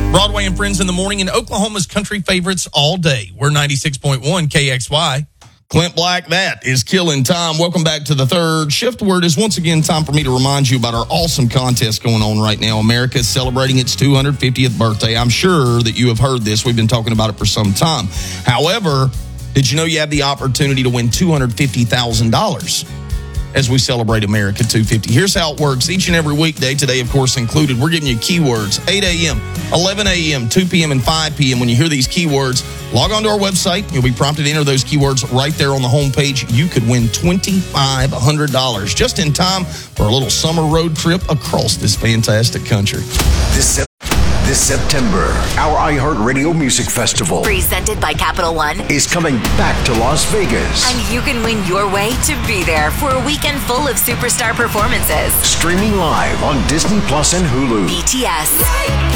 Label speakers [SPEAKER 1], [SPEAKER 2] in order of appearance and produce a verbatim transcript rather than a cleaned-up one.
[SPEAKER 1] Broadway and Friends in the morning, and Oklahoma's country favorites all day. We're ninety-six point one K X Y. Clint Black, that is killing time. Welcome back to the third shift. Word is once again time for me to remind you about our awesome contest going on right now. America is celebrating its two hundred fiftieth birthday. I'm sure that you have heard this. We've been talking about it for some time. However, did you know you have the opportunity to win two hundred fifty thousand dollars as we celebrate America two fifty? Here's how it works. Each and every weekday, today, of course, included, we're giving you keywords, eight a.m., eleven a.m., two p.m., and five p.m. When you hear these keywords, log on to our website. You'll be prompted to enter those keywords right there on the homepage. You could win twenty-five hundred dollars just in time for a little summer road trip across this fantastic country.
[SPEAKER 2] This This September, our iHeartRadio Music Festival,
[SPEAKER 3] presented by Capital One,
[SPEAKER 2] is coming back to Las Vegas.
[SPEAKER 3] And you can win your way to be there for a weekend full of superstar performances.
[SPEAKER 2] Streaming live on Disney Plus and Hulu.
[SPEAKER 3] B T S,